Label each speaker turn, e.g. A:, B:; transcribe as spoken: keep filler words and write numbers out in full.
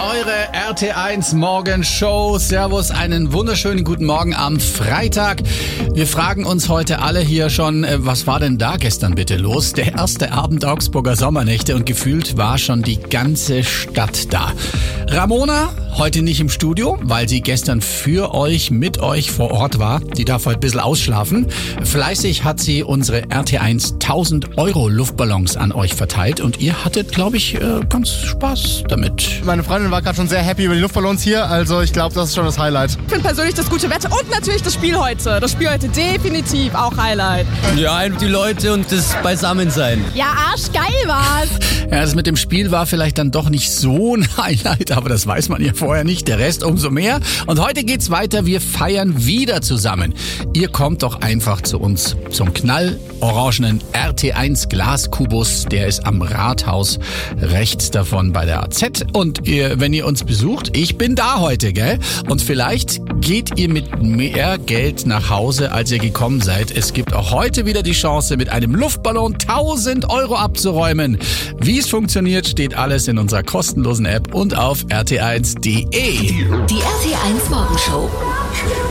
A: eure R T eins Morgenshow. Servus, einen wunderschönen guten Morgen am Freitag. Wir fragen uns heute alle hier schon, was war denn da gestern bitte los? Der erste Abend Augsburger Sommernächte und gefühlt war schon die ganze Stadt da. Ramona, heute nicht im Studio, weil sie gestern für euch, mit euch vor Ort war. Die darf heute ein bisschen ausschlafen. Fleißig hat sie unsere R T eins tausend Euro Luftballons an euch verteilt und ihr hattet, glaube ich, ganz Spaß damit.
B: Meine Freundin war gerade schon sehr happy über die Luftballons hier, also ich glaube, das ist schon das Highlight.
C: Ich finde persönlich das gute Wetter und natürlich das Spiel heute. Das Spiel heute definitiv auch Highlight.
D: Ja, einfach die Leute und das Beisammensein.
C: Ja, arschgeil war's.
A: Ja, das mit dem Spiel war vielleicht dann doch nicht so ein Highlight, aber das weiß man ja vorher nicht. Der Rest umso mehr. Und heute geht's weiter. Wir feiern wieder zusammen. Ihr kommt doch einfach zu uns zum knallorangenen R T eins Glaskubus. Der ist am Rathaus rechts davon bei der A Z. Und ihr, wenn ihr uns besucht, ich bin da heute, gell? Und vielleicht geht ihr mit mehr Geld nach Hause, als ihr gekommen seid. Es gibt auch heute wieder die Chance, mit einem Luftballon tausend Euro abzuräumen. Wie es funktioniert, steht alles in unserer kostenlosen App und auf r t eins punkt d e.
E: Die R T eins Morgenshow.